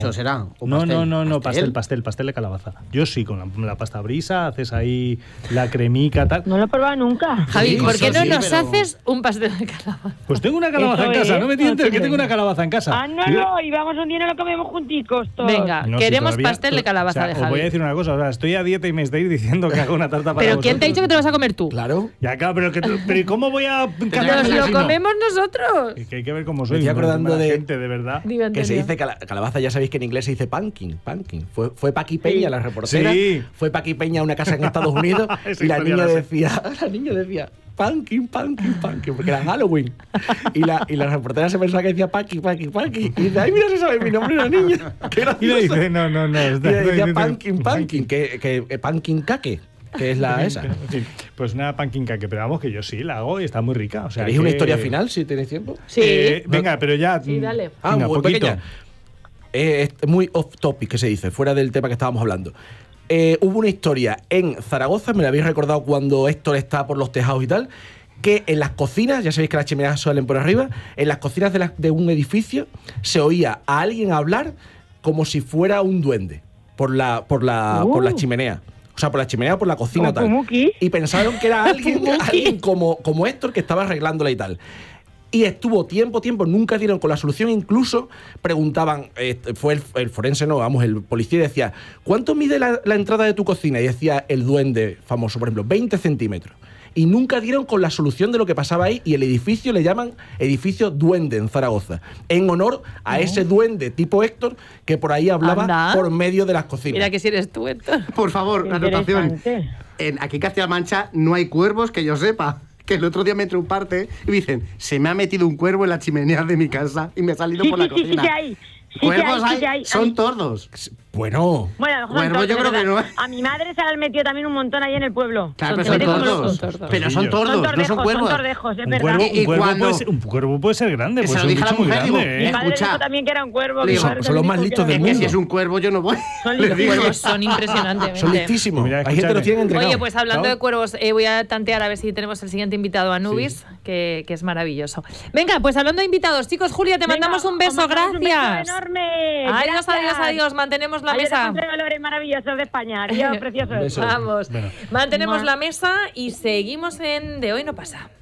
Eso será. No, pastel de calabaza. Yo sí, con la pasta brisa, haces ahí la cremica, tal. No lo he probado nunca. Javi, ¿por qué no nos haces un pastel de calabaza? Pues tengo una calabaza en casa, no me entiendes, que tengo una calabaza en casa. No, y vamos un día y lo comemos junticos todos. Venga, queremos pastel de calabaza de Javi. Os voy a decir una cosa, estoy a dieta y me estáis diciendo que hago una tarta para ¿Pero vosotros. quién te ha dicho que te lo vas a comer tú? Claro. Ya, claro, pero ¿y cómo voy a Nos lo comemos nosotros. Es que hay que ver cómo soy. Me estoy acordando de gente, de verdad. Que se dice calabaza, ya sabéis que en inglés se dice pumpkin. Fue Paqui Peña, la reportera. Sí. Fue Paqui Peña a una casa en Estados Unidos y la niña decía pumpkin, porque era Halloween. Y la reportera se pensaba que decía Paqui. Y dice, ay, mira si sabe mi nombre la niña. Y le dice, no. Y le decía pumpkin, que pumpkin cake. Que es esa. Pues una pumpkin cake, pero vamos que yo sí la hago y está muy rica. O sea, ¿Queréis una historia final si tenéis tiempo? Sí. Venga, pero ya. Sí, dale. Muy poquito. pequeña. Es muy off topic, que se dice, fuera del tema que estábamos hablando. Hubo una historia en Zaragoza, me la habéis recordado cuando Héctor está por los tejados y tal, que en las cocinas, ya sabéis que las chimeneas salen por arriba, en las cocinas de un edificio se oía a alguien hablar como si fuera un duende por la chimenea. O sea, por la chimenea o por la cocina tal. Y pensaron que era alguien como Héctor que estaba arreglándola y tal. Y estuvo tiempo, nunca dieron con la solución, incluso preguntaban, fue el forense, el policía y decía, ¿cuánto mide la entrada de tu cocina? Y decía el duende famoso, por ejemplo, 20 centímetros. Y nunca dieron con la solución de lo que pasaba ahí, y el edificio le llaman edificio Duende en Zaragoza, en honor a ese duende tipo Héctor que por ahí hablaba por medio de las cocinas. Mira que si eres tú, Héctor. Por favor, anotación. Aquí en Castilla-La Mancha no hay cuervos que yo sepa. Que el otro día me entré un parte y me dicen, se me ha metido un cuervo en la chimenea de mi casa y me ha salido por la cocina. Cuervos hay, son tordos. Bueno, a lo mejor yo creo que no. A mi madre se la han metido también un montón ahí en el pueblo. Claro, pero son tordos. Pero son tordos, no son cuervos. Son tordejos, es verdad. Un cuervo puede ser grande, puede ser un bicho muy grande. Mi padre dijo también que era un cuervo. Son los más listos del mundo. Si es un cuervo yo no voy. Los cuervos son impresionantemente. Son listísimos. Hay gente que lo tiene entrenado. Oye, pues hablando de cuervos, voy a tantear a ver si tenemos el siguiente invitado, Anubis, que es maravilloso. Venga, pues hablando de invitados, chicos, Julia, te mandamos un beso, gracias. Un beso enorme. Adiós, mantenemos la mesa. Valores maravillosos de España. Adiós, preciosos. Vamos, mantenemos la mesa y seguimos en De Hoy No Pasa.